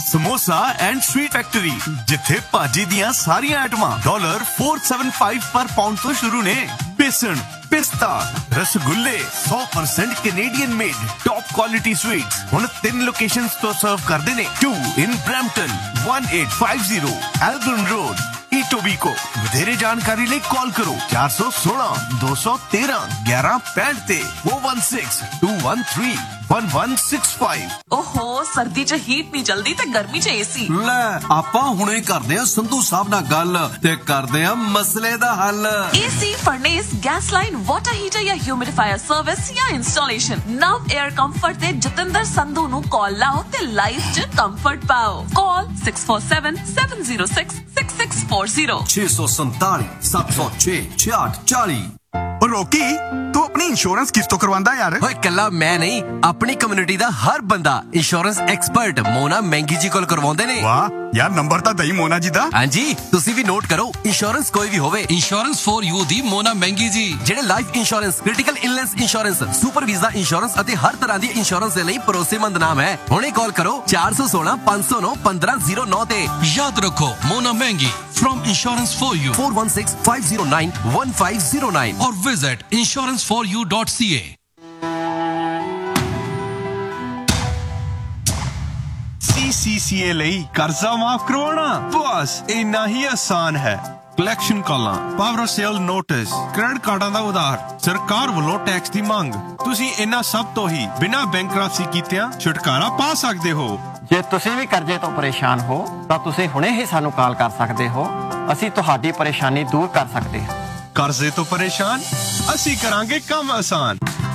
Samosa and sweet factory जिथे भाजी दियां सारियां आइटमां $475 पर पाउंड तो शुरू ने। बेसन, पिस्ता, रसगुल्ले 100% Canadian made top quality sweets हुण 3 लोकेशंस तो सर्व करदे ने। 2 in Brampton, 1850 Albion Road, Etobicoke। ਵਧੇਰੇ ਜਾਣਕਾਰੀ ਲਈ ਕਾਲ ਕਰੋ 416 213 1165 ਤੇ 416 213 1165। ओहो सर्दी च हीट नहीं जल्दी ते गर्मी च एसी ले आपा हुणे करदे आ संधू साहब नाल गल ते करदे आ मसले दा हल। AC furnace gas line water heater या ह्यूमिडिफायर सर्विस या इंस्टॉलेशन नव एयर कंफर्ट ते जतिंदर संधू नु कॉल लाओ ते लाइफ च कंफर्ट पाओ। कॉल 647 706 6640 647 706 6640। ਰੋਕੀ ਤੂੰ ਆਪਣੀ ਇੰਸ਼ੋਰੈਂਸ ਕਿਸ ਤੋਂ ਕਰਵਾਉਂਦਾ ਯਾਰ? ਓਏ ਕੱਲਾ ਮੈਂ ਨਹੀਂ, ਆਪਣੀ ਕਮਿਊਨਿਟੀ ਦਾ ਹਰ ਬੰਦਾ ਇੰਸ਼ੋਰੈਂਸ ਐਕਸਪਰਟ ਮੋਨਾ ਮਹਿੰਗੀ ਜੀ ਕੋਲ ਕਰਵਾਉਂਦੇ ਨੇ। ਵਾਹ ਯਾਰ ਨੰਬਰ ਤਾਂ ਦਈ ਮੋਨਾ ਜੀ ਦਾ। ਹਾਂਜੀ ਤੁਸੀਂ ਵੀ ਨੋਟ ਕਰੋ, ਇੰਸ਼ੋਰੈਂਸ ਕੋਈ ਵੀ ਹੋਵੇ, ਇੰਸ਼ੋਰੈਂਸ ਫॉर ਯੂ ਦੀ ਮੋਨਾ ਮਹਿੰਗੀ ਜੀ। ਜਿਹੜੇ life insurance, critical illness insurance, super visa insurance ਅਤੇ ਹਰ ਤਰ੍ਹਾਂ ਦੀ ਇੰਸ਼ੋਰੈਂਸ ਦੇ ਲਈ ਭਰੋਸੇਮੰਦ ਨਾਮ ਹੈ। ਹੁਣੇ ਕਾਲ ਕਰੋ 416 509 1509 ਤੇ। ਯਾਦ ਰੱਖੋ ਮੋਨਾ ਮਹਿੰਗੀ from insurance for you 416 509 1509 or visit insuranceforyou.ca। CCCA ਲਈ ਕਰਜ਼ਾ ਮਾਫ ਕਰਵਾਉਣਾ ਬਸ ਇੰਨਾ ਹੀ ਆਸਾਨ ਹੈ। ਕਲੈਕਸ਼ਨ ਕਾਲਾਂ, ਪਾਵਰ ਸੇਲ ਨੋਟਿਸ, ਕ੍ਰੈਡਿਟ ਕਾਰਡਾਂ ਦਾ ਉਧਾਰ, ਸਰਕਾਰ ਵੱਲੋਂ ਟੈਕਸ ਦੀ ਮੰਗ, ਤੁਸੀਂ ਇਹਨਾਂ ਸਭ ਤੋਂ ਹੀ ਬਿਨਾਂ ਬੈਂਕਰਪਸੀ ਕੀਤਿਆਂ ਛੁਟਕਾਰਾ ਪਾ ਸਕਦੇ ਹੋ। ਜੇ ਤੁਸੀਂ ਵੀ ਕਰਜ਼ੇ ਤੋਂ ਪਰੇਸ਼ਾਨ ਹੋ ਤਾਂ ਤੁਸੀਂ ਹੁਣੇ ਹੀ ਸਾਨੂੰ ਕਾਲ ਕਰ ਸਕਦੇ ਹੋ। ਅਸੀਂ ਤੁਹਾਡੀ ਪਰੇਸ਼ਾਨੀ ਦੂਰ ਕਰ ਸਕਦੇ ਹਾਂ। ਕਰਜ਼ੇ ਤੋਂ ਪਰੇਸ਼ਾਨ, ਅਸੀਂ ਕਰਾਂਗੇ ਕੰਮ ਆਸਾਨ।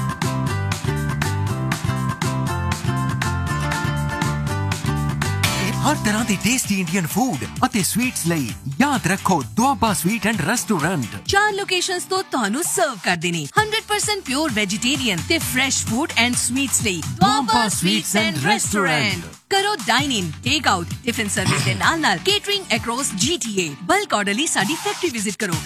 ਹਰ ਤਰ੍ਹਾਂ ਦੀ ਟੇਸਟੀ ਇੰਡੀਅਨ ਫੂਡ ਅਤੇ ਸਵੀਟਸ ਲਈ ਯਾਦ ਰੱਖੋ Doaba sweet and restaurant. 4 locations ਤੋਂ ਤੁਹਾਨੂੰ ਸਰਵ ਕਰਦੇ ਨੇ 100% ਪਿਓਰ ਵੈਜੀਟੇਰੀਅਨ ਤੇ ਫਰੈਸ਼ ਫੂਡ ਐਂਡ ਸਵੀਟਸ ਲਈ ਦੁਆਬਾ ਸਵੀਟਸ ਐਂਡ ਰੈਸਟੋਰੈਂਟ। ਕਰੋ ਡਾਈਨ ਇਨ, ਟੇਕ ਆਊਟ, ਟਿਫਿਨ ਸਰਵਿਸ ਦੇ ਨਾਲ ਕੇਟਰਿੰਗ ਅਕ੍ਰੋਸ GTA। ਬਲਕ ਆਰਡਰ ਲਈ ਸਾਡੀ ਫੈਕਟਰੀ ਵਿਜ਼ਿਟ ਕਰੋ।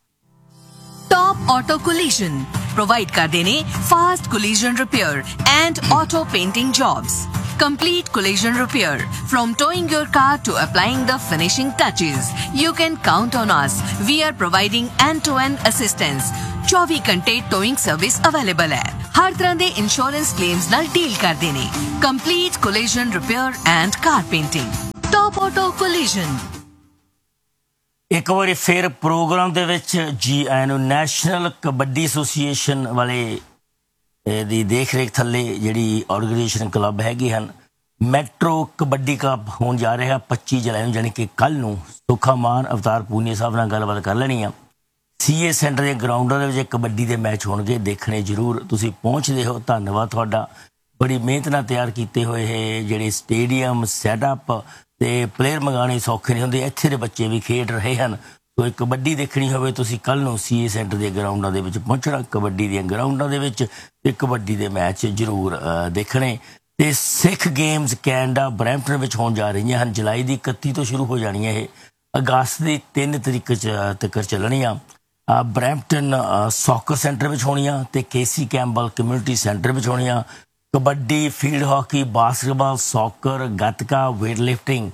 ਟੌਪ ਆਟੋ ਕੋਲੀਜਨ ਪ੍ਰੋਵਾਈਡ ਕਰਦੇ ਨੇ fast collision repair and auto painting jobs. Complete collision repair. From towing your car to applying the finishing touches, you can count on us. We are providing end-to-end assistance. 24 ਘੰਟੇ towing service available ਹੈ। ਹਰ ਤਰ੍ਹਾਂ ਦੇ insurance claims ਨਾਲ deal ਕਰਦੇ ਨੇ। Complete collision repair and car painting. Top Auto Collision। ਇੱਕ ਵਾਰੀ ਫਿਰ ਪ੍ਰੋਗਰਾਮ ਦੇ ਵਿੱਚ ਜੀ ਆਇਆਂ ਨੂੰ। ਨੈਸ਼ਨਲ ਕਬੱਡੀ ਐਸੋਸੀਏਸ਼ਨ ਵਾਲੇ ਦੀ ਦੇਖ ਰੇਖ ਥੱਲੇ ਜਿਹੜੀ ਆਰਗੇਨਾਈਜੇਸ਼ਨ ਕਲੱਬ ਹੈਗੇ ਹਨ, ਮੈਟਰੋ ਕਬੱਡੀ ਕੱਪ ਹੋਣ ਜਾ ਰਿਹਾ 25 ਜੁਲਾਈ ਨੂੰ, ਜਾਣੀ ਕਿ ਕੱਲ੍ਹ ਨੂੰ। ਸੁੱਖਾ ਮਾਨ, ਅਵਤਾਰ ਪੂਨੀਆ ਸਾਹਿਬ ਨਾਲ ਗੱਲਬਾਤ ਕਰ ਲੈਣੀ ਆ। CA ਸੈਂਟਰ ਦੇ ਗਰਾਊਂਡਾਂ ਦੇ ਵਿੱਚ ਕਬੱਡੀ ਦੇ ਮੈਚ ਹੋਣਗੇ, ਦੇਖਣੇ ਜ਼ਰੂਰ। ਤੁਸੀਂ ਪਹੁੰਚਦੇ ਹੋ, ਧੰਨਵਾਦ ਤੁਹਾਡਾ। ਬੜੀ ਮਿਹਨਤ ਨਾਲ ਤਿਆਰ ਕੀਤੇ ਹੋਏ ਇਹ ਜਿਹੜੇ ਸਟੇਡੀਅਮ ਸੈਟਅਪ ਤੇ ਪਲੇਅਰ ਮੰਗਾਉਣੇ ਸੌਖੇ ਨਹੀਂ ਹੁੰਦੇ। ਇੱਥੇ ਦੇ ਬੱਚੇ ਵੀ ਖੇਡ ਰਹੇ ਹਨ। ਸੋ ਕਬੱਡੀ ਦੇਖਣੀ ਹੋਵੇ ਤੁਸੀਂ ਕੱਲ੍ਹ ਨੂੰ CA ਸੈਂਟਰ ਦੇ ਗਰਾਊਂਡਾਂ ਦੇ ਵਿੱਚ ਪਹੁੰਚਣਾ, ਕਬੱਡੀ ਦੀਆਂ ਗਰਾਊਂਡਾਂ ਦੇ ਵਿੱਚ, ਤੇ ਕਬੱਡੀ ਦੇ ਮੈਚ ਜ਼ਰੂਰ ਦੇਖਣੇ। ਤੇ ਸਿੱਖ ਗੇਮਸ ਕੈਨੇਡਾ ਬਰੈਂਪਟਨ ਵਿੱਚ ਹੋਣ ਜਾ ਰਹੀਆਂ ਹਨ। ਜੁਲਾਈ ਦੀ 31 ਤੋਂ ਸ਼ੁਰੂ ਹੋ ਜਾਣੀਆਂ ਇਹ, ਅਗਸਤ ਦੀ 3 ਤਰੀਕ ਤੱਕ ਚੱਲਣੀਆਂ। ਬਰੈਂਪਟਨ ਸੌਕਰ ਸੈਂਟਰ ਵਿੱਚ ਹੋਣੀਆਂ ਤੇ KC ਕੈਂਪਬੈਲ ਕਮਿਊਨਿਟੀ ਸੈਂਟਰ ਵਿੱਚ ਹੋਣੀਆਂ। Kabaddi, field hockey, basketball, soccer, gatka, weight lifting.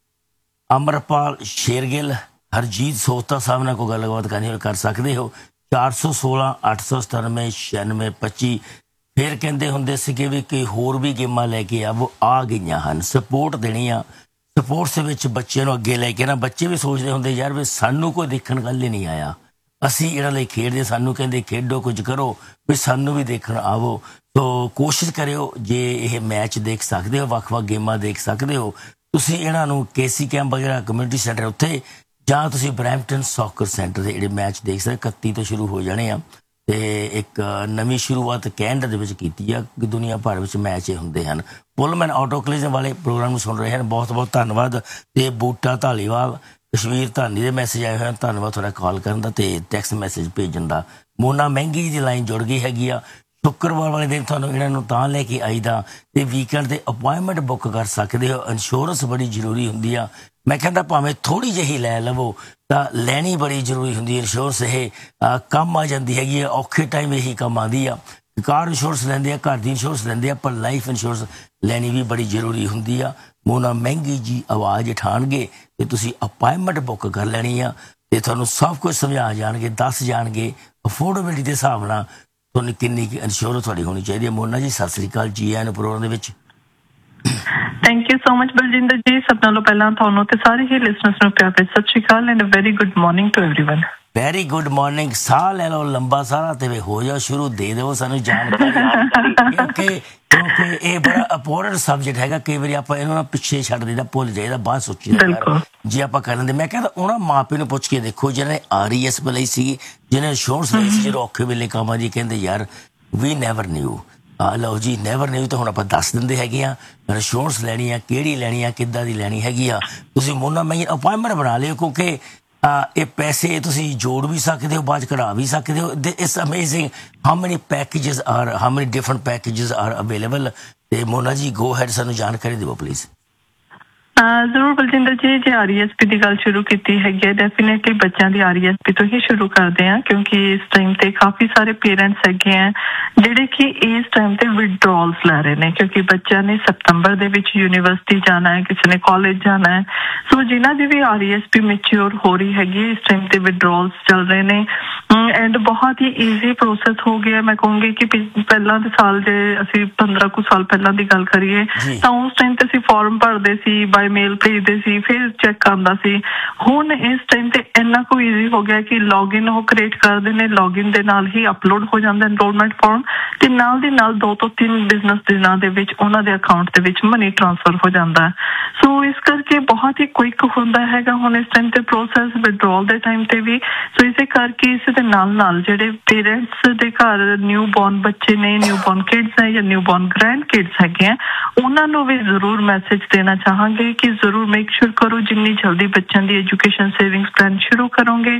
Amarpal Shergill, Harjeet ਸੋਹਤਾ ਸਾਹਿਬ ਨਾਲ ਕੋਈ ਗੱਲਬਾਤ ਕਰਨੀ ਹੋਵੇ ਕਰ ਸਕਦੇ ਹੋ। 416 897 9625। ਫਿਰ ਕਹਿੰਦੇ ਹੁੰਦੇ ਸੀਗੇ ਵੀ ਕਿ ਹੋਰ ਵੀ ਗੇਮਾਂ ਲੈ ਕੇ ਆ ਗਈਆਂ ਹਨ। ਸਪੋਰਟ ਦੇਣੀ ਆ, ਸਪੋਰਟਸ ਵਿੱਚ ਬੱਚਿਆਂ ਨੂੰ ਅੱਗੇ ਲੈ ਕੇ ਨਾ। ਬੱਚੇ ਵੀ ਸੋਚਦੇ ਹੁੰਦੇ ਯਾਰ ਵੀ ਸਾਨੂੰ ਕੋਈ ਦੇਖਣ ਗੱਲ ਹੀ ਨਹੀਂ ਆਇਆ, ਅਸੀਂ ਇਹਨਾਂ ਲਈ ਖੇਡਦੇ, ਸਾਨੂੰ ਕਹਿੰਦੇ ਖੇਡੋ, ਕੁਝ ਕਰੋ, ਵੀ ਸਾਨੂੰ ਵੀ ਦੇਖਣ ਆਵੋ। ਸੋ ਕੋਸ਼ਿਸ਼ ਕਰਿਓ, ਜੇ ਇਹ ਮੈਚ ਦੇਖ ਸਕਦੇ ਹੋ, ਵੱਖ-ਵੱਖ ਗੇਮਾਂ ਦੇਖ ਸਕਦੇ ਹੋ, ਤੁਸੀਂ ਇਹਨਾਂ ਨੂੰ KC ਕੈਂਪ ਵਗੈਰਾ ਕਮਿਊਨਿਟੀ ਸੈਂਟਰ ਉੱਥੇ, ਜਾਂ ਤੁਸੀਂ ਬਰੈਂਪਟਨ ਸੌਕਰ ਸੈਂਟਰ ਦੇ ਜਿਹੜੇ ਮੈਚ ਦੇਖ ਸਕਦੇ। 31 ਤੋਂ ਸ਼ੁਰੂ ਹੋ ਜਾਣੇ ਆ ਤੇ ਇੱਕ ਨਵੀਂ ਸ਼ੁਰੂਆਤ ਕੈਨੇਡਾ ਦੇ ਵਿੱਚ ਕੀਤੀ ਆ। ਦੁਨੀਆ ਭਰ ਵਿੱਚ ਮੈਚ ਇਹ ਹੁੰਦੇ ਹਨ। ਪੁੱਲਮੈਨ ਆਟੋ ਕੋਲੀਜਨ ਵਾਲੇ ਪ੍ਰੋਗਰਾਮ ਨੂੰ ਸੁਣ ਰਹੇ ਹਨ, ਬਹੁਤ ਬਹੁਤ ਧੰਨਵਾਦ। ਤੇ ਬੂਟਾ ਧਾਲੀਵਾਲ, ਕਸ਼ਮੀਰ ਧਾਨੀ ਦੇ ਮੈਸੇਜ ਆਏ ਹੋਏ ਹਨ, ਧੰਨਵਾਦ ਤੁਹਾਡਾ ਕਾਲ ਕਰਨ ਦਾ ਤੇ ਟੈਕਸਟ ਮੈਸੇਜ ਭੇਜਣ ਦਾ। ਮੋਨਾ ਮਹਿੰਗੀ ਦੀ ਲਾਈਨ ਜੁੜ ਗਈ ਹੈਗੀ ਆ। ਸ਼ੁੱਕਰਵਾਰ ਵਾਲੇ ਦਿਨ ਤੁਹਾਨੂੰ ਇਹਨਾਂ ਨੂੰ ਤਾਂ ਲੈ ਕੇ ਆਈਦਾ ਤੇ ਵੀਕਐਂਡ ਤੇ ਅਪੁਆਇੰਟਮੈਂਟ ਬੁੱਕ ਕਰ ਸਕਦੇ ਹੋ। ਇੰਸ਼ੋਰੈਂਸ ਬੜੀ ਜ਼ਰੂਰੀ ਹੁੰਦੀ ਆ। ਮੈਂ ਕਹਿੰਦਾ ਭਾਵੇਂ ਥੋੜ੍ਹੀ ਜਿਹੀ ਲੈ ਲਵੋ ਤਾਂ ਲੈਣੀ ਬੜੀ ਜ਼ਰੂਰੀ ਹੁੰਦੀ ਹੈ। ਇੰਸ਼ੋਰੈਂਸ ਇਹ ਕੰਮ ਆ ਜਾਂਦੀ ਹੈਗੀ ਆ, ਔਖੇ ਟਾਈਮ ਇਹੀ ਕੰਮ ਆਉਂਦੀ ਆ। ਕਾਰ ਇੰਸ਼ੋਰੈਂਸ ਲੈਂਦੇ ਆ, ਘਰ ਦੀ ਇੰਸ਼ੋਰੈਂਸ ਲੈਂਦੇ ਆ, ਪਰ ਲਾਈਫ ਇੰਸ਼ੋਰੈਂਸ ਲੈਣੀ ਵੀ ਬੜੀ ਜ਼ਰੂਰੀ ਹੁੰਦੀ ਆ। ਮੋਨਾ ਮਹਿੰਗੀ ਜੀ ਆਵਾਜ਼ ਉਠਾਉਣਗੇ ਤੇ ਤੁਸੀਂ ਅਪਾਇੰਟਮੈਂਟ ਬੁੱਕ ਕਰ ਲੈਣੀ ਆ ਤੇ ਤੁਹਾਨੂੰ ਸਭ ਕੁਝ ਸਮਝਾ ਜਾਣਗੇ, ਦੱਸ ਜਾਣਗੇ ਅਫੋਰਡੇਬਿਲਿਟੀ ਦੇ ਹਿਸਾਬ ਨਾਲ ਤੁਹਾਨੂੰ ਕਿੰਨੀ ਕੁ ਇੰਸ਼ੋਰੈਂਸ ਤੁਹਾਡੀ ਹੋਣੀ ਚਾਹੀਦੀ ਹੈ। ਮੋਨਾ ਜੀ ਸਤਿ ਸ੍ਰੀ ਅਕਾਲ, ਜੀ ਆਇਆਂ ਨੂੰ ਪ੍ਰੋਗਰਾਮ ਦੇ ਵਿੱਚ। Thank you so much Baljinder ਜੀ। ਸਭ ਨਾਲੋਂ ਪਹਿਲਾਂ ਤੁਹਾਨੂੰ ਤੇ ਸਾਰੇ ਹੀ ਲਿਸਨਰਸ ਨੂੰ ਪਿਆਰ ਭਰੀ ਸਤਿ ਸ਼੍ਰੀ ਅਕਾਲ and very good morning to everyone. Very good morning. ਸਾਹ ਲੈ ਲਓ ਲੰਬਾ ਸਾਰਾ ਤੇ ਹੋ ਜਾਓ ਸ਼ੁਰੂ, ਦੇ ਦਿਓ ਸਾਨੂੰ ਜਾਣਕਾਰੀ ਕਿਉਂਕਿ ਇਹ ਬੜਾ ਇੰਪੋਰਟੈਂਟ ਸਬਜੈਕਟ ਹੈਗਾ। ਕਈ ਵਾਰੀ ਆਪਾਂ ਇਹਨੂੰ ਨਾ ਪਿੱਛੇ ਛੱਡ ਦਈਦਾ, ਭੁੱਲ ਜਾਈਦਾ, ਬਾਅਦ ਸੋਚੀਦਾ ਜੇ ਆਪਾਂ ਕਰ ਲੈਂਦੇ। ਮੈਂ ਕਹਿੰਦਾ ਉਹਨਾਂ ਮਾਂ ਪਿਓ ਨੂੰ ਪੁੱਛ ਕੇ ਦੇਖੋ ਜਿਹਨੇ RES ਲਈ ਸੀ, ਜਿਹਨੇ ਇੰਸ਼ੋਰੈਂਸ ਲਈ ਸੀ, ਜਦੋਂ ਔਖੇ ਵੇਲੇ ਕਾਮਾਂ ਜੀ ਕਹਿੰਦੇ ਯਾਰ ਵੀ ਨੈਵਰ ਨਿਊ। ਲਓ ਜੀ, ਨੈਵਰ ਨਿਊ ਤਾਂ ਹੁਣ ਆਪਾਂ ਦੱਸ ਦਿੰਦੇ ਹੈਗੇ ਆ। ਇੰਸ਼ੋਰੈਂਸ ਲੈਣੀ ਆ, ਕਿਹੜੀ ਲੈਣੀ ਆ, ਕਿੱਦਾਂ ਦੀ ਲੈਣੀ ਹੈਗੀ ਆ। ਤੁਸੀਂ ਮੋਨਾ ਮਹਿੰਗੀ ਅਪਾਇੰਟਮੈਂਟ ਬਣਾ ਲਿਓ ਕਿਉਂਕਿ ਇਹ ਪੈਸੇ ਤੁਸੀਂ ਜੋੜ ਵੀ ਸਕਦੇ ਹੋ, ਬਾਅਦ ਕਢਾ ਵੀ ਸਕਦੇ ਹੋ। It's amazing how many packages R, how many different packages R available. ਤੇ ਮੋਨਾ ਜੀ ਗੋ ਹੈਡ, ਸਾਨੂੰ ਜਾਣਕਾਰੀ ਦਿਓ ਪਲੀਜ਼। ਜ਼ਰੂਰ ਬਲਜਿੰਦਰ ਜੀ, ਜੇ RESP ਦੀ ਗੱਲ ਸ਼ੁਰੂ ਕੀਤੀ ਹੈਗੀ ਹੈ, ਡੈਫੀਨੇਟਲੀ ਬੱਚਿਆਂ ਦੀ RESP ਤੋਂ ਹੀ ਸ਼ੁਰੂ ਕਰਦੇ ਹਾਂ ਕਿਉਂਕਿ ਇਸ ਟਾਈਮ ਤੇ ਕਾਫੀ ਸਾਰੇ ਪੇਰੈਂਟਸ ਹੈਗੇ ਆ ਜਿਹੜੇ ਕਿ ਇਸ ਟਾਈਮ ਤੇ ਵਿਡਰੋਲਸ ਲੈ ਰਹੇ ਨੇ ਕਿਉਂਕਿ ਬੱਚਿਆਂ ਨੇ ਸਤੰਬਰ ਦੇ ਵਿੱਚ ਯੂਨੀਵਰਸਿਟੀ ਜਾਣਾ ਹੈ, ਕਿਸੇ ਨੇ ਕਾਲਜ ਜਾਣਾ ਹੈ। ਸੋ ਜਿਨ੍ਹਾਂ ਦੀ ਵੀ RESP ਮੈਚਿਓਰ ਹੋ ਰਹੀ ਹੈਗੀ ਇਸ ਟਾਈਮ ਤੇ ਵਿਡਰੋਲਸ ਚੱਲ ਰਹੇ ਨੇ ਐਂਡ ਬਹੁਤ ਹੀ ਈਜ਼ੀ ਪ੍ਰੋਸੈਸ ਹੋ ਗਿਆ। ਮੈਂ ਕਹੂੰਗੀ ਕਿ ਪਹਿਲਾਂ ਦੇ ਸਾਲ ਜੇ ਅਸੀਂ 15 ਕੁ ਸਾਲ ਪਹਿਲਾਂ ਦੀ ਗੱਲ ਕਰੀਏ ਤਾਂ ਉਸ ਟਾਈਮ ਤੇ ਅਸੀਂ ਫਾਰਮ ਭਰਦੇ ਸੀ, ਬਾਈ ਮੇਲ ਭੇਜਦੇ ਸੀ, ਫਿਰ ਚੈੱਕ ਆਉਂਦਾ ਸੀ। ਹੁਣ ਇਸ ਟਾਈਮ ਤੇ ਇੰਨਾ ਕੁ ਈਜ਼ੀ ਹੋ ਗਿਆ ਕਿ ਲੌਗਇਨ ਉਹ ਕ੍ਰੀਏਟ ਕਰਦੇ ਨੇ, ਲੌਗਇਨ ਦੇ ਨਾਲ ਹੀ ਅਪਲੋਡ ਹੋ ਜਾਂਦਾ ਐਨਰੋਲਮੈਂਟ ਫਾਰਮ ਤੇ ਨਾਲ ਦੀ ਨਾਲ 2 ਤੋਂ 3 ਬਿਜ਼ਨਸ ਦਿਨਾਂ ਦੇ ਵਿੱਚ ਉਹਨਾਂ ਦੇ ਅਕਾਊਂਟ ਦੇ ਵਿੱਚ ਮਨੀ ਟ੍ਰਾਂਸਫਰ ਹੋ ਜਾਂਦਾ। ਸੋ ਇਸ ਕਰਕੇ ਬਹੁਤ ਹੀ ਕੁਇਕ ਹੁੰਦਾ ਹੈਗਾ ਹੁਣ ਇਸ ਟਾਈਮ ਤੇ ਪ੍ਰੋਸੈਸ ਵਿਡਰੋਲ ਦੇ ਟਾਈਮ ਤੇ ਵੀ। ਸੋ ਇਸੇ ਕਰਕੇ ਇਸ ਦੇ ਨਾਲ ਜਿਹੜੇ ਪੇਰੈਂਟਸ ਦੇ ਘਰ ਨਿਊ ਬੋਰਨ ਬੱਚੇ ਨੇ, ਨਿਊ ਬੋਰਨ ਕਿਡਸ ਹੈ ਜਾਂ ਨਿਊ ਬੋਰਨ ਗ੍ਰੈਂਡ ਕਿਡਸ ਹੈਗੇ ਆ, ਉਹਨਾਂ ਨੂੰ ਵੀ ਜ਼ਰੂਰ ਮੈਸੇਜ ਦੇਣਾ ਚਾਹਾਂਗੇ ਕਿ ਜ਼ਰੂਰ ਮੇਕ ਸ਼ੋਰ ਕਰੋ ਜਿੰਨੀ ਜਲਦੀ ਬੱਚਿਆਂ ਦੀ ਐਜੂਕੇਸ਼ਨ ਸੇਵਿੰਗਸ ਪਲਾਨ ਸ਼ੁਰੂ ਕਰੋਗੇ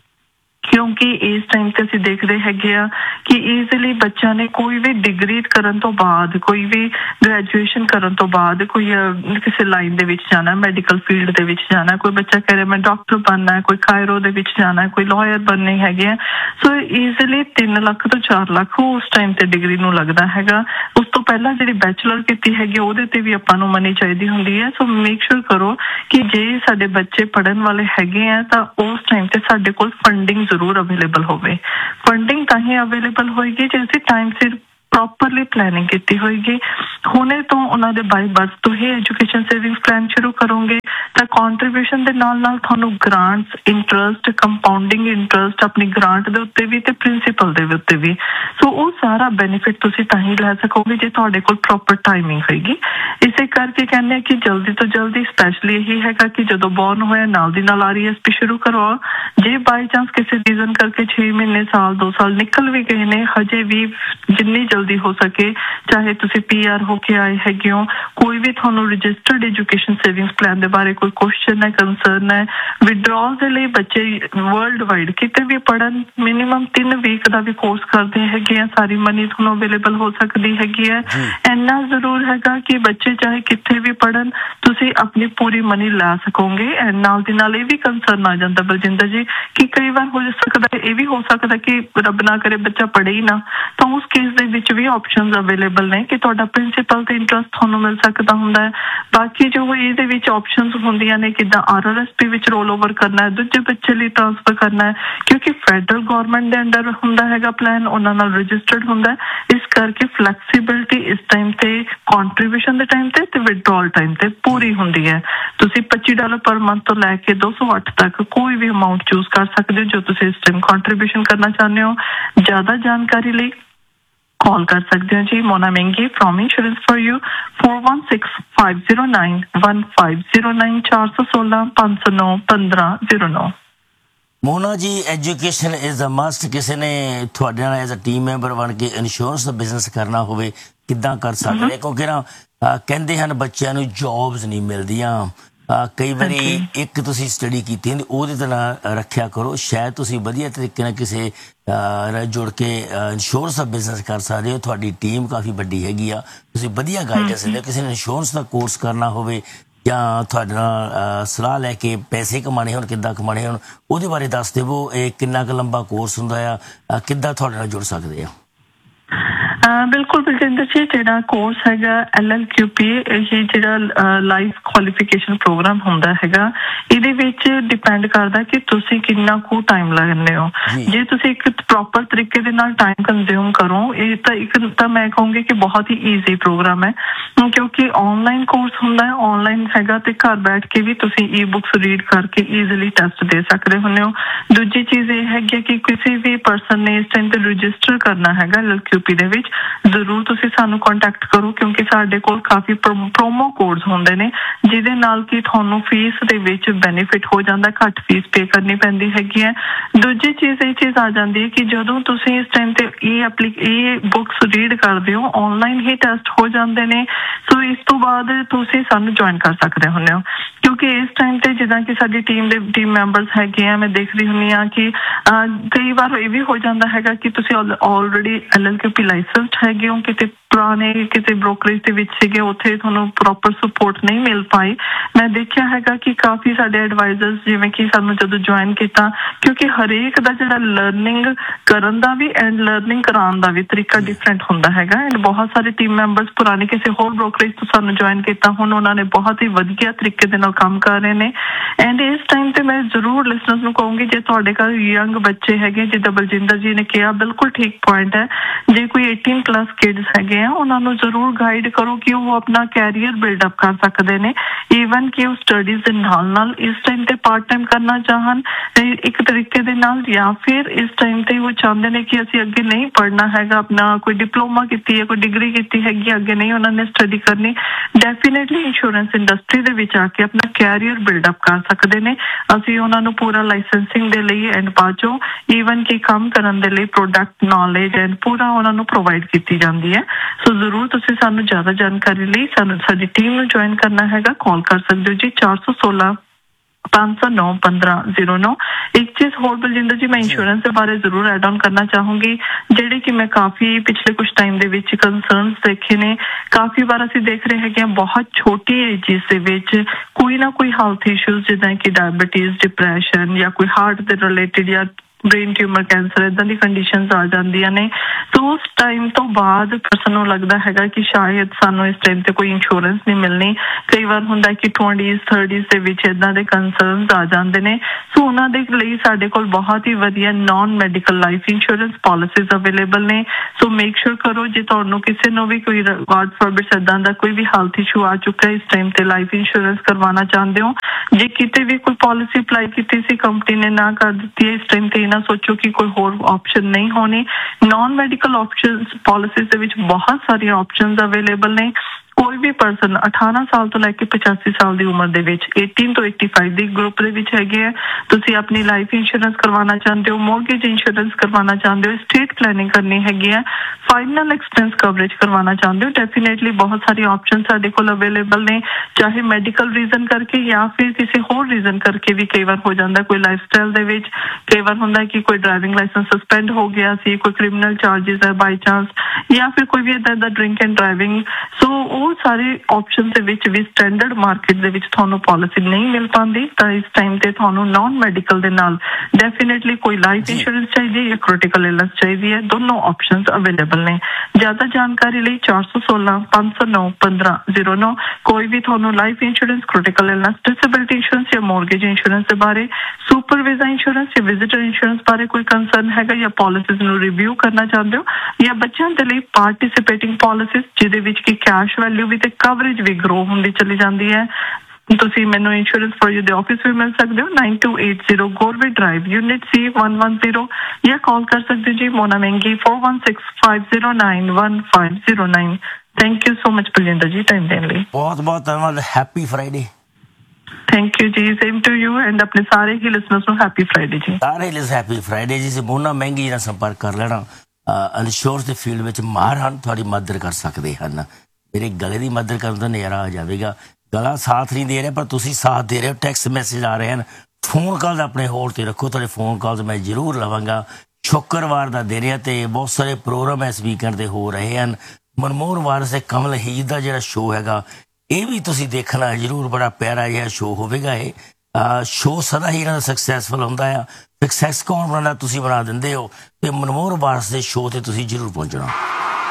ਕਿਉਂਕਿ ਇਸ ਟਾਈਮ ਤੇ ਅਸੀਂ ਦੇਖਦੇ ਹੈਗੇ ਆ ਕਿ ਈਜ਼ੀਲੀ ਬੱਚਿਆਂ ਨੇ ਕੋਈ ਵੀ ਡਿਗਰੀ ਕਰਨ ਤੋਂ ਬਾਅਦ, ਕੋਈ ਵੀ ਗ੍ਰੈਜੂਏਸ਼ਨ ਕਰਨ ਤੋਂ ਬਾਅਦ ਕੋਈ ਕਿਸੇ ਲਾਈਨ ਦੇ ਵਿੱਚ ਜਾਣਾ, ਮੈਡੀਕਲ ਫੀਲਡ ਦੇ ਵਿੱਚ ਜਾਣਾ, ਕੋਈ ਬੱਚਾ ਕਹਿ ਰਿਹਾ ਮੈਂ ਡਾਕਟਰ ਬਣਨਾ ਹੈ, ਕੋਈ ਕਾਇਰੋ ਦੇ ਵਿੱਚ ਜਾਣਾ ਹੈ, ਕੋਈ ਲਾਇਰ ਬਣਨੇ ਹੈਗੇ ਆ। ਸੋ ਈਜ਼ੀਲੀ 3 ਲੱਖ ਤੋਂ 4 ਲੱਖ ਉਸ ਟਾਈਮ ਤੇ ਡਿਗਰੀ ਨੂੰ ਲੱਗਦਾ ਹੈਗਾ। ਉਸ ਤੋਂ ਪਹਿਲਾਂ ਜਿਹੜੀ ਬੈਚਲਰ ਕੀਤੀ ਹੈਗੀ ਉਹਦੇ ਤੇ ਵੀ ਆਪਾਂ ਨੂੰ ਮਨੀ ਚਾਹੀਦੀ ਹੁੰਦੀ ਹੈ। ਸੋ ਮੇਕ ਸ਼ੋਰ ਕਰੋ ਕਿ ਜੇ ਸਾਡੇ ਬੱਚੇ ਪੜ੍ਹਨ ਵਾਲੇ ਹੈਗੇ ਆ ਤਾਂ ਉਸ ਟਾਈਮ ਤੇ ਸਾਡੇ ਕੋਲ ਫੰਡਿੰਗ ਜ਼ਰੂਰ ਅਵੇਲੇਬਲ ਹੋਵੇ। ਫੰਡਿੰਗ ਤਾਂ ਹੀ ਅਵੇਲੇਬਲ ਹੋਏਗੀ ਜੇ ਅਸੀਂ ਟਾਈਮ ਸਿਰ ਪ੍ਰੋਪਰਲੀ ਪਲੈਨਿੰਗ ਕੀਤੀ ਹੋਏਗੀ। ਹੁਣੇ ਤੋਂ ਉਹਨਾਂ ਦੇ ਬਾਈ ਬਰਥ ਤੋਂ ਹੀ ਐਜੂਕੇਸ਼ਨ ਸੇਵਿੰਗਸ ਪਲਾਨ ਸ਼ੁਰੂ ਕਰੋਗੇ ਤਾਂ ਕੰਟਰੀਬਿਊਸ਼ਨ ਦੇ ਨਾਲ ਤੁਹਾਨੂੰ ਗ੍ਰਾਂਟਸ, ਇੰਟਰਸਟ, ਕੰਪਾਊਂਡਿੰਗ ਇੰਟਰਸਟ ਆਪਣੀ ਗ੍ਰਾਂਟ ਦੇ ਉੱਤੇ ਵੀ ਤੇ ਪ੍ਰਿੰਸੀਪਲ ਦੇ ਉੱਤੇ ਵੀ। ਸੋ ਉਹ ਸਾਰਾ ਬੈਨੀਫਿਟ ਤੁਸੀਂ ਤਾਂ ਹੀ ਲੈ ਸਕੋਗੇ ਜੇ ਤੁਹਾਡੇ ਕੋਲ ਪ੍ਰੋਪਰ ਟਾਈਮਿੰਗ ਹੋਏਗੀ। ਇਸੇ ਕਰਕੇ ਕਹਿੰਦੇ ਆ ਕਿ ਜਲਦੀ ਤੋਂ ਜਲਦੀ, ਸਪੈਸ਼ਲੀ ਇਹੀ ਹੈਗਾ ਕਿ ਜਦੋਂ ਬੋਰਨ ਹੋਇਆ ਨਾਲ ਦੀ ਨਾਲ RESP ਸ਼ੁਰੂ ਕਰਵਾਓ। ਜੇ ਬਾਈ ਚਾਂਸ ਕਿਸੇ ਰੀਜ਼ਨ ਕਰਕੇ 6 ਮਹੀਨੇ, ਸਾਲ, 2 ਸਾਲ ਨਿਕਲ ਵੀ ਗਏ ਨੇ, ਹਜੇ ਵੀ ਜਿੰਨੀ ਜਲਦੀ ਹੋ ਸਕੇ, ਚਾਹੇ ਤੁਸੀਂ PR ਹੋ ਕੇ ਆਏ ਹੈਗੇ ਹੋ, ਕੋਈ ਵੀ ਤੁਹਾਨੂੰ ਰਜਿਸਟਰਡ ਐਜੂਕੇਸ਼ਨ ਸੇਵਿੰਗਸ ਪਲਾਨ ਦੇ ਬਾਰੇ ਕੋਈ ਕੁਐਸਚਨ ਹੈ, ਕੰਸਰਨ ਹੈ, ਵਿਡਰੋਲ ਦੇ ਲਈ ਬੱਚੇ ਵਰਲਡ ਵਾਈਡ ਕਿਤੇ ਵੀ ਪੜਨ ਮਿਨੀਮਮ 3 ਵੀਕ ਦਾ ਵੀ ਕੋਰਸ ਕਰਦੇ ਹੈਗੇ ਆ, ਸਾਰੀ ਮਨੀ ਤੁਹਾਨੂੰ ਅਵੇਲੇਬਲ ਹੋ ਸਕਦੀ ਹੈਗੀ ਹੈ। ਇੰਨਾ ਜ਼ਰੂਰ ਹੈਗਾ ਕਿ ਬੱਚੇ ਚਾਹੇ ਕਿੱਥੇ ਵੀ ਪੜਨ, ਤੁਸੀਂ ਆਪਣੀ ਪੂਰੀ ਮਨੀ ਲਾ ਸਕੋਗੇ। ਐਂਡ ਨਾਲ ਦੀ ਨਾਲ ਇਹ ਵੀ ਕੰਸਰਨ ਆ ਜਾਂਦਾ ਬਲਜਿੰਦਰ ਜੀ ਕਿ ਕਈ ਵਾਰ ਹੋ ਸਕਦਾ, ਇਹ ਵੀ ਹੋ ਸਕਦਾ ਕਿ ਰੱਬ ਨਾ ਕਰੇ ਬੱਚਾ ਪੜ੍ਹੇ ਹੀ ਨਾ, ਤਾਂ ਉਸ ਕੇਸ ਦੇ ਵਿੱਚ ਵੀ ਆਪਸ਼ਨਸ ਅਵੇਲੇਬਲ ਨੇ ਕਿ ਤੁਹਾਡਾ ਪ੍ਰਿੰਸੀਪਲ ਤੇ ਇੰਟਰਸਟ ਤੁਹਾਨੂੰ ਮਿਲ ਸਕਦਾ ਹੁੰਦਾ ਹੈ। ਬਾਕੀ ਜੋ ਇਹਦੇ ਵਿੱਚ ਆਪਸ਼ਨਸ ਹੁੰਦੀਆਂ ਨੇ ਕਿੱਦਾਂ RRSP ਵਿੱਚ ਰੋਲ ਓਵਰ ਕਰਨਾ ਹੈ, ਦੂਜੇ ਬੱਚੇ ਲਈ ਟ੍ਰਾਂਸਫਰ ਕਰਨਾ ਹੈ ਕਿਉਂਕਿ ਫੈਡਰਲ ਗਵਰਨਮੈਂਟ ਦੇ ਅੰਡਰ ਹੁੰਦਾ ਹੈਗਾ ਪਲਾਨ, ਉਹਨਾਂ ਨਾਲ ਰਜਿਸਟਰਡ ਹੁੰਦਾ ਹੈ। ਇਸ ਕਰਕੇ ਫਲੈਕਸੀਬਿਲਿਟੀ ਇਸ ਟਾਈਮ ਤੇ ਕੰਟਰੀਬਿਊਸ਼ਨ ਦੇ ਟਾਈਮ ਤੇ ਵਿਡਰੋਲ ਟਾਈਮ ਤੇ ਪੂਰੀ ਹੁੰਦੀ ਹੈ। ਤੁਸੀਂ $25 ਪਰ ਮੰਥ ਤੋਂ ਲੈ ਕੇ 208 ਤੱਕ ਕੋਈ ਵੀ ਅਮਾਊਂਟ ਚੂਜ਼ ਕਰ ਸਕਦੇ ਹੋ ਜੋ ਤੁਸੀਂ ਇਸ ਟਾਈਮ ਕੰਟਰੀਬਿਊਸ਼ਨ ਕਰਨਾ ਚਾਹੁੰਦੇ ਹੋ। ਜ਼ਿਆਦਾ ਜਾਣਕਾਰੀ ਲਈ कॉल कर सकते हो जी मोना महंगी फ्रॉम इंश्योरेंस फॉर यू 4165091509 416-509-1509। ਮੋਨਾ ਜੀ ਐਜੂਕੇਸ਼ਨ ਇਜ਼ ਅ ਮਸਟ। ਕਿਸੇ ਨੇ ਤੁਹਾਡੇ ਨਾਲ ਐਜ਼ ਅ ਟੀਮ ਮੈਂਬਰ ਬਣ ਕੇ ਇੰਸ਼ੋਰੈਂਸ ਦਾ ਬਿਜ਼ਨਸ ਕਰਨਾ ਹੋਵੇ ਕਿੱਦਾਂ ਕਰ ਸਕਦੇ? ਕਿਉਂਕਿ ਨਾ ਕਹਿੰਦੇ ਹਨ ਬੱਚਿਆਂ ਨੂੰ ਜੌਬਸ ਨਹੀਂ ਮਿਲਦੀਆਂ। ਕਈ ਵਾਰੀ ਇੱਕ ਤੁਸੀਂ ਸਟੱਡੀ ਕੀਤੀ ਹੁੰਦੀ ਉਹਦੇ ਤੇ ਨਾਲ ਰੱਖਿਆ ਕਰੋ, ਸ਼ਾਇਦ ਤੁਸੀਂ ਵਧੀਆ ਤਰੀਕੇ ਨਾਲ ਕਿਸੇ ਨਾਲ ਜੁੜ ਕੇ ਇੰਸ਼ੋਰੈਂਸ ਦਾ ਬਿਜ਼ਨਸ ਕਰ ਸਕਦੇ ਹੋ। ਤੁਹਾਡੀ ਟੀਮ ਕਾਫੀ ਵੱਡੀ ਹੈਗੀ ਆ, ਤੁਸੀਂ ਵਧੀਆ ਗਾਈਡੈਂਸ ਦਿੰਦੇ ਹੋ। ਕਿਸੇ ਨੇ ਇੰਸ਼ੋਰੈਂਸ ਦਾ ਕੋਰਸ ਕਰਨਾ ਹੋਵੇ ਜਾਂ ਤੁਹਾਡੇ ਨਾਲ ਸਲਾਹ ਲੈ ਕੇ ਪੈਸੇ ਕਮਾਣੇ ਹੋਣ, ਕਿੱਦਾਂ ਕਮਾਣੇ ਹੋਣ, ਉਹਦੇ ਬਾਰੇ ਦੱਸ ਦੇਵੋ। ਇਹ ਕਿੰਨਾ ਕੁ ਲੰਬਾ ਕੋਰਸ ਹੁੰਦਾ ਆ, ਕਿੱਦਾਂ ਤੁਹਾਡੇ ਨਾਲ ਜੁੜ ਸਕਦੇ ਆ? ਬਿਲਕੁਲ ਬਲਜਿੰਦਰ ਜੀ, ਜਿਹੜਾ ਕੋਰਸ ਹੈਗਾ LLQP, ਇਹ ਜਿਹੜਾ ਲਾਈਫ ਕੁਆਲੀਫਿਕੇਸ਼ਨ ਪ੍ਰੋਗਰਾਮ ਹੁੰਦਾ ਹੈਗਾ, ਇਹਦੇ ਵਿੱਚ ਡਿਪੈਂਡ ਕਰਦਾ ਕਿ ਤੁਸੀਂ ਕਿੰਨਾ ਕੁ ਟਾਈਮ ਲਗਾਉਂਦੇ ਹੋ। ਜੇ ਤੁਸੀਂ ਇੱਕ ਪ੍ਰੋਪਰ ਤਰੀਕੇ ਦੇ ਨਾਲ ਟਾਈਮ ਕੰਜ਼ਿਊਮ ਕਰੋ, ਇਹ ਤਾਂ ਇੱਕ ਤਾਂ ਮੈਂ ਕਹੂੰਗੀ ਕਿ ਬਹੁਤ ਹੀ ਈਜ਼ੀ ਪ੍ਰੋਗਰਾਮ ਹੈ, ਕਿਉਂਕਿ ਆਨਲਾਈਨ ਕੋਰਸ ਹੁੰਦਾ ਹੈ, ਆਨਲਾਈਨ ਹੈਗਾ ਤੇ ਘਰ ਬੈਠ ਕੇ ਵੀ ਤੁਸੀਂ ਈ ਬੁੱਕਸ ਰੀਡ ਕਰਕੇ ਈਜ਼ੀਲੀ ਟੈਸਟ ਦੇ ਸਕਦੇ ਹੁੰਦੇ ਹੋ। ਦੂਜੀ ਚੀਜ਼ ਇਹ ਹੈਗੀ ਕਿ ਕਿਸੇ ਵੀ ਪਰਸਨ ਨੇ ਇਸ ਟਾਈਮ ਤੇ ਰਜਿਸਟਰ ਕਰਨਾ ਹੈਗਾ LLQP ਦੇ ਵਿੱਚ, ਜ਼ਰੂਰ ਤੁਸੀਂ ਸਾਨੂੰ ਕੰਟੈਕਟ ਕਰੋ, ਕਿਉਂਕਿ ਸਾਡੇ ਕੋਲ ਕਾਫੀ ਪ੍ਰੋਮੋ ਕੋਡਸ ਹੁੰਦੇ ਨੇ ਜਿਹਦੇ ਨਾਲ ਕਿ ਤੁਹਾਨੂੰ ਫੀਸ ਦੇ ਵਿੱਚ ਬੈਨੀਫਿਟ ਹੋ ਜਾਂਦਾ, ਘੱਟ ਫੀਸ ਪੇ ਕਰਨੀ ਪੈਂਦੀ ਹੈਗੀ ਹੈ। ਦੂਜੀ ਚੀਜ਼ ਇਹ ਚੀਜ਼ ਆ ਜਾਂਦੀ ਹੈ ਕਿ ਜਦੋਂ ਤੁਸੀਂ ਇਸ ਟਾਈਮ ਤੇ ਇਹ ਬੁੱਕਸ ਰੀਡ ਕਰਦੇ ਹੋ, ਆਨਲਾਈਨ ਹੀ ਟੈਸਟ ਹੋ ਜਾਂਦੇ ਨੇ, ਸੋ ਇਸ ਤੋਂ ਬਾਅਦ ਤੁਸੀਂ ਸਾਨੂੰ ਜੁਆਇਨ ਕਰ ਸਕਦੇ ਹੁੰਦੇ ਹੋ। ਕਿਉਂਕਿ ਇਸ ਟਾਈਮ ਤੇ ਜਿੱਦਾਂ ਕਿ ਸਾਡੀ ਟੀਮ ਮੈਂਬਰਸ ਹੈਗੇ ਆ, ਮੈਂ ਦੇਖਦੀ ਹੁੰਦੀ ਹਾਂ ਕਿ ਕਈ ਵਾਰ ਇਹ ਵੀ ਹੋ ਜਾਂਦਾ ਹੈਗਾ ਕਿ ਤੁਸੀਂ ਆਲਰੇਡੀ LLQP ਲਾਇਸੈਂਸਡ ਹੈਗੇ ਹੋ, ਕਿਤੇ ਪੁਰਾਣੇ ਕਿਤੇ ਬ੍ਰੋਕਰੇਜ ਦੇ ਵਿੱਚ ਸੀਗੇ, ਉੱਥੇ ਤੁਹਾਨੂੰ ਪ੍ਰੋਪਰ ਸਪੋਰਟ ਨਹੀਂ ਮਿਲ ਪਾਈ। ਮੈਂ ਦੇਖਿਆ ਹੈਗਾ ਕਿ ਕਾਫੀ ਸਾਡੇ ਐਡਵਾਈਜ਼ਰਸ ਜਿਵੇਂ ਕਿ ਸਾਨੂੰ ਜਦੋਂ ਜੁਆਇਨ ਕੀਤਾ, ਕਿਉਂਕਿ ਹਰੇਕ ਦਾ ਜਿਹੜਾ ਲਰਨਿੰਗ ਕਰਨ ਦਾ ਵੀ ਐਂਡ ਲਰਨਿੰਗ ਕਰਾਉਣ ਦਾ ਵੀ ਤਰੀਕਾ ਡਿਫਰੈਂਟ ਹੁੰਦਾ ਹੈਗਾ, ਐਂਡ ਬਹੁਤ ਸਾਰੇ ਟੀਮ ਮੈਂਬਰਸ ਪੁਰਾਣੇ ਕਿਸੇ ਹੋਰ ਬ੍ਰੋਕਰੇਜ ਤੋਂ ਸਾਨੂੰ ਜੁਆਇਨ ਕੀਤਾ, ਹੁਣ ਉਹਨਾਂ ਨੇ ਬਹੁਤ ਹੀ ਵਧੀਆ ਤਰੀਕੇ ਦੇ ਨਾਲ ਕੰਮ ਕਰ ਰਹੇ ਨੇ। ਐਂਡ ਇਸ ਟਾਈਮ ਤੇ ਮੈਂ ਜ਼ਰੂਰ ਲਿਸਨਰਸ ਨੂੰ ਕਹੂੰਗੀ, ਜੇ ਤੁਹਾਡੇ ਘਰ ਯੰਗ ਬੱਚੇ ਹੈਗੇ, ਜਿੱਦਾਂ ਬਲਜਿੰਦਰ ਜੀ ਨੇ ਕਿਹਾ, ਬਿਲਕੁਲ ਠੀਕ ਪੁਆਇੰਟ ਹੈ, ਜੇ ਕੋਈ 18+ ਕਿਡਸ ਹੈਗੇ ਆ, ਉਹਨਾਂ ਨੂੰ ਜ਼ਰੂਰ ਗਾਈਡ ਕਰੋ ਕਿ ਉਹ ਆਪਣਾ ਕੈਰੀਅਰ ਬਿਲਡਅਪ ਕਰ ਸਕਦੇ ਨੇ, ਈਵਨ ਕਿ ਉਹ ਸਟੱਡੀਜ਼ ਦੇ ਨਾਲ ਇਸ ਟਾਈਮ ਤੇ ਪਾਰਟ ਟਾਈਮ ਕਰਨਾ ਚਾਹਣ ਇੱਕ ਤਰੀਕੇ ਦੇ ਨਾਲ, ਜਾਂ ਫਿਰ ਇਸ ਟਾਈਮ ਤੇ ਉਹ ਚਾਹੁੰਦੇ ਨੇ ਕਿ ਅਸੀਂ ਅੱਗੇ ਨਹੀਂ ਪੜ੍ਹਨਾ ਹੈਗਾ, ਆਪਣਾ ਕੋਈ ਡਿਪਲੋਮਾ ਕੀਤੀ ਹੈ, ਕੋਈ ਡਿਗਰੀ ਕੀਤੀ ਹੈਗੀ, ਅੱਗੇ ਨਹੀਂ ਉਹਨਾਂ ਨੇ ਸਟੱਡੀ ਕਰਨੀ, ਡੈਫੀਨੇਟਲੀ ਇੰਸ਼ੋਰੈਂਸ ਇੰਡਸਟਰੀ ਦੇ ਵਿੱਚ ਆ ਕੇ ਆਪਣਾ ਕੈਰੀਅਰ ਬਿਲਡਅਪ ਕਰ ਸਕਦੇ ਨੇ। ਅਸੀਂ ਉਹਨਾਂ ਨੂੰ ਪੂਰਾ ਲਾਇਸੈਂਸਿੰਗ ਦੇ ਲਈ ਐਂਡ ਬਾਅਦੋਂ ਈਵਨ ਕਿ ਕੰਮ ਕਰਨ ਦੇ ਲਈ ਪ੍ਰੋਡਕਟ ਨੌਲੇਜ ਐਂਡ ਪੂਰਾ ਉਹਨਾਂ ਨੂੰ ਪ੍ਰੋਵਾਈਡ ਕੀਤੀ ਜਾਂਦੀ ਹੈ। ਸੋ ਜ਼ਰੂਰ ਤੁਸੀਂ ਸਾਨੂੰ ਜ਼ਿਆਦਾ ਜਾਣਕਾਰੀ ਲਈ ਸਾਡੀ ਟੀਮ ਨੂੰ ਜੁਆਇਨ ਕਰਨਾ ਹੈਗਾ, ਕਾਲ ਕਰ ਸਕਦੇ ਹੋ ਜੀ 416 509 1509। ਇੱਕ ਚੀਜ਼ ਹੋਰ ਬਲਜਿੰਦਰ ਜੀ, ਮੈਂ ਇੰਸ਼ੋਰੈਂਸ ਦੇ ਬਾਰੇ ਜ਼ਰੂਰ ਐਡ ਆਨ ਕਰਨਾ ਚਾਹੂੰਗੀ, ਜਿਹੜੇ ਕਿ ਮੈਂ ਕਾਫੀ ਪਿਛਲੇ ਕੁਝ ਟਾਈਮ ਦੇ ਵਿੱਚ ਕੰਸਰਨਸ ਦੇਖੇ ਨੇ। ਕਾਫੀ ਵਾਰ ਅਸੀਂ ਦੇਖ ਰਹੇ ਹੈਗੇ ਬਹੁਤ ਛੋਟੀ ਏਜਿਸ ਦੇ ਵਿੱਚ ਕੋਈ ਨਾ ਕੋਈ ਹੈਲਥ ਇਸ਼ੂਜ਼, ਜਿੱਦਾਂ ਕਿ ਡਾਇਬੀਟੀਜ਼, ਡਿਪਰੈਸ਼ਨ, ਜਾਂ ਕੋਈ ਹਾਰਟ ਦੇ ਰਿਲੇਟਿਡ ਜਾਂ ਬ੍ਰੇਨ ਟਿਊਮਰ, ਕੈਂਸਰ, ਇਦਾਂ ਦੀ ਕੰਡੀਸ਼ਨਸ ਆ ਜਾਂਦੀਆਂ ਨੇ। ਸੋ ਉਸ ਟਾਈਮ ਤੋਂ ਬਾਅਦ ਪਰਸਨ ਨੂੰ ਲੱਗਦਾ ਹੈਗਾ ਕਿ ਸ਼ਾਇਦ ਸਾਨੂੰ ਇਸ ਟਾਈਮ ਤੇ ਕੋਈ ਇੰਸ਼ੋਰੈਂਸ ਨਹੀਂ ਮਿਲਣੀ। ਕਈ ਵਾਰ ਹੁੰਦਾ ਕਿ 20s 30s ਦੇ ਵਿੱਚ ਇਦਾਂ ਦੇ ਕੰਸਰਨਸ ਆ ਜਾਂਦੇ ਨੇ। ਸੋ ਉਹਨਾਂ ਦੇ ਲਈ ਸਾਡੇ ਕੋਲ ਬਹੁਤ ਹੀ ਵਧੀਆ non medical life insurance policies available ਨੇ। ਸੋ ਮੇਕ ਸ਼ੋਰ ਕਰੋ, ਜੇ ਤੁਹਾਨੂੰ ਕਿਸੇ ਨੂੰ ਵੀ ਕੋਈ ਗॉड ਫॉरबिड ਇਦਾਂ ਦਾ ਕੋਈ ਵੀ ਹੈਲਥ ਇਸ਼ੂ ਆ ਚੁੱਕਾ ਇਸ ਟਾਈਮ ਤੇ ਲਾਈਫ ਇੰਸ਼ੋਰੈਂਸ ਕਰਵਾਉਣਾ ਚਾਹੁੰਦੇ ਹੋ, ਜੇ ਕਿਤੇ ਵੀ ਕੋਈ ਪਾਲਿਸੀ ਅਪਲਾਈ ਕੀਤੀ ਸੀ ਕੰਪਨੀ ਨੇ ਨਾ ਕਰ ਦਿੱਤੀ ਹੈ, ਇਸ ਟਾਈਮ ਤੇ ਨਾ ਸੋਚੋ ਕਿ ਕੋਈ ਹੋਰ ਆਪਸ਼ਨ ਨਹੀਂ ਹੋਣੀ। ਨਾਨ ਮੈਡੀਕਲ ਆਪਸ਼ਨਸ ਪਾਲਿਸੀਜ਼ ਦੇ ਵਿੱਚ ਬਹੁਤ ਸਾਰੀਆਂ ਆਪਸ਼ਨਸ ਅਵੇਲੇਬਲ ਨੇ। ਕੋਈ ਵੀ ਪਰਸਨ 18 ਸਾਲ ਤੋਂ ਲੈ ਕੇ 85 ਸਾਲ ਦੀ ਉਮਰ ਦੇ ਵਿੱਚ 18 ਤੋਂ 85 ਦੇ ਗਰੁੱਪ ਦੇ ਵਿੱਚ ਹੈਗੇ ਆ। ਤੁਸੀਂ ਆਪਣੀ ਲਾਈਫ ਇੰਸ਼ੋਰੈਂਸ ਕਰਵਾਉਣਾ ਚਾਹੁੰਦੇ ਹੋ, ਮੋਰਗੇਜ ਇੰਸ਼ੋਰੈਂਸ ਕਰਵਾਉਣਾ ਚਾਹੁੰਦੇ ਹੋ, ਸਟੇਟ ਪਲੈਨਿੰਗ ਕਰਨੀ ਹੈਗੀ ਹੈ, ਫਾਈਨਲ ਐਕਸਪੈਂਸ ਕਵਰੇਜ ਕਰਵਾਉਣਾ ਚਾਹੁੰਦੇ ਹੋ, ਡੈਫੀਨੇਟਲੀ ਬਹੁਤ ਸਾਰੀ ਆਪਸ਼ਨ ਸਾਡੇ ਕੋਲ ਅਵੇਲੇਬਲ ਨੇ। ਚਾਹੇ ਮੈਡੀਕਲ ਰੀਜ਼ਨ ਕਰਕੇ ਜਾਂ ਫਿਰ ਕਿਸੇ ਹੋਰ ਰੀਜ਼ਨ ਕਰਕੇ ਵੀ ਕਈ ਵਾਰ ਹੋ ਜਾਂਦਾ, ਕੋਈ ਲਾਈਫ ਸਟਾਈਲ ਦੇ ਵਿੱਚ ਕਈ ਵਾਰ ਹੁੰਦਾ ਕਿ ਕੋਈ ਡਰਾਈਵਿੰਗ ਲਾਇਸੈਂਸ ਸਸਪੈਂਡ ਹੋ ਗਿਆ ਸੀ, ਕੋਈ ਕ੍ਰਿਮੀਨਲ ਚਾਰजेस ਹੈ ਬਾਈ ਚਾਂਸ, ਜਾਂ ਫਿਰ ਕੋਈ ਵੀ ਇਦਾਂ ਦਾ ਡਰਿੰਕ ਐਂਡ ਡਰਾਈਵਿੰਗ। ਸੋ ਉਹ ਸਾਰੇ ਆਪਸ਼ਨ ਦੇ ਵਿੱਚ ਵੀ ਸਟੈਂਡਰਡ ਮਾਰਕੀਟ ਦੇ ਵਿੱਚ ਤੁਹਾਨੂੰ ਪਾਲਿਸੀ ਨਹੀਂ ਮਿਲ ਪਾਉਂਦੀ, ਤਾਂ ਇਸ ਟਾਈਮ ਤੇ ਤੁਹਾਨੂੰ ਨਾਨ ਮੈਡੀਕਲ ਦੇ ਨਾਲ ਡੈਫੀਨੇਟਲੀ ਕੋਈ ਲਾਈਫ ਇੰਸ਼ੋਰੈਂਸ ਚਾਹੀਦੀ ਹੈ ਜਾਂ ਕ੍ਰਿਟੀਕਲ ਇਲਨੈਸ ਚਾਹੀਦੀ ਹੈ, ਦੋਨੋਂ ਆਪਸ਼ਨਸ ਅਵੇਲੇਬਲ ਨੇ। ਜ਼ਿਆਦਾ ਜਾਣਕਾਰੀ ਲਈ 416 509 1509। ਕੋਈ ਵੀ ਤੁਹਾਨੂੰ life insurance, critical illness, disability insurance ਜਾਂ ਮੋਰਗੇਜ ਇੰਸ਼ੋਰੈਂਸ ਦੇ ਬਾਰੇ, ਸੁਪਰ ਵੀਜ਼ਾ ਇੰਸ਼ੋਰੈਂਸ ਜਾਂ ਵਿਜ਼ਿਟਰ ਇੰਸ਼ੋਰੈਂਸ ਬਾਰੇ ਕੋਈ ਕੰਸਰਨ ਹੈਗਾ, ਜਾਂ ਪਾਲਿਸੀਜ਼ ਨੂੰ ਰਿਵਿਊ ਕਰਨਾ ਚਾਹੁੰਦੇ ਹੋ, ਜਾਂ ਬੱਚਿਆਂ ਦੇ ਲਈ ਪਾਰਟਿਸਿਪੇਟਿੰਗ ਪਾਲਿਸੀਜ਼ ਜਿਹਦੇ ਵਿੱਚ ਕਿ ਕੈਸ਼ ਵੈਲਿਊ ਵੀ ਤੇ ਕਵਰੇਜ ਵੀ ਗਰੋ ਹੁੰਦੀ ਚਲੀ ਜਾਂਦੀ ਹੈ, ਤੁਸੀਂ ਮੈਨੂੰ ਇੰਸ਼ੋਰੈਂਸ ਫॉर ਯੂ ਦੇ ਆਫਿਸ ਵੀ ਮਿਲ ਸਕਦੇ ਹੋ 9280 ਗੋਰਵੇ ਡਰਾਈਵ ਯੂਨਿਟ C 110, ਜਾਂ ਕਾਲ ਕਰ ਸਕਦੇ ਹੋ ਜੀ ਮੋਨਾ ਮਹਿੰਗੀ 4165091509। Thank you so much Baljinder ਜੀ ਟਾਈਮ ਦੇਣ ਲਈ। ਬਹੁਤ ਬਹੁਤ ਧੰਨਵਾਦ। Happy Friday. ਥੈਂਕ ਯੂ ਜੀ, ਸੇਮ ਟੂ ਯੂ ਐਂਡ ਆਪਣੇ ਸਾਰੇ ਹੀ ਲਿਸਨਰਸ ਨੂੰ ਹੈਪੀ ਫਰਾਈਡੇ ਜੀ। ਸਾਰੇ ਲਿਸ ਹੈਪੀ ਫਰਾਈਡੇ ਜੀ। ਮੋਨਾ ਮਹਿੰਗੀ ਨਾਲ ਸੰਪਰਕ ਕਰ ਲੈਣਾ। ਇੰਸ਼ੋਰੈਂਸ ਦੇ ਫੀਲਡ ਵਿੱਚ ਮਾਹਰ ਹਨ, ਤੁਹਾਡੀ ਮਦਦ ਕਰ ਸਕਦੇ ਹਨ। ਮੇਰੇ ਗਲੇ ਦੀ ਮਦਦ ਕਰਨ ਦਾ ਨਜ਼ਾਰਾ ਆ ਜਾਵੇਗਾ। ਗਲਾ ਸਾਥ ਨਹੀਂ ਦੇ ਰਿਹਾ ਪਰ ਤੁਸੀਂ ਸਾਥ ਦੇ ਰਹੇ ਹੋ। ਟੈਕਸਟ ਮੈਸੇਜ ਆ ਰਹੇ ਹਨ, ਫੋਨ ਕਾਲ ਆਪਣੇ ਹੋਲਡ ਤੇ ਰੱਖੋ, ਤੁਹਾਡੇ ਫੋਨ ਕਾਲਸ ਮੈਂ ਜ਼ਰੂਰ ਲਵਾਂਗਾ। ਸ਼ੁੱਕਰਵਾਰ ਦਾ ਦਿਨ ਹੈ ਤੇ ਬਹੁਤ ਸਾਰੇ ਪ੍ਰੋਗਰਾਮ ਇਸ ਵੀਕਐਂਡ ਦੇ ਹੋ ਰਹੇ ਹਨ। ਮਨਮੋਹਨ ਵਾਰਿਸ ਤੇ ਕਮਲ ਹੀਰ ਦਾ ਜਿਹੜਾ ਸ਼ੋਅ ਹੈਗਾ ਇਹ ਵੀ ਤੁਸੀਂ ਦੇਖਣਾ ਜ਼ਰੂਰ, ਬੜਾ ਪਿਆਰਾ ਜਿਹਾ ਸ਼ੋਅ ਹੋਵੇਗਾ। ਇਹ ਸ਼ੋਅ ਸਦਾ ਹੀ ਇਹਨਾਂ ਦਾ ਸਕਸੈਸਫੁਲ ਹੁੰਦਾ ਆ। ਸਕਸੈਸ ਕੌਣ ਬਣਾਉਂਦਾ? ਤੁਸੀਂ ਬਣਾ ਦਿੰਦੇ ਹੋ। ਤੇ ਮਨਮੋਹਨ ਵਾਰਿਸ ਦੇ ਸ਼ੋਅ ਤੇ ਤੁਸੀਂ ਜ਼ਰੂਰ ਪਹੁੰਚਣਾ।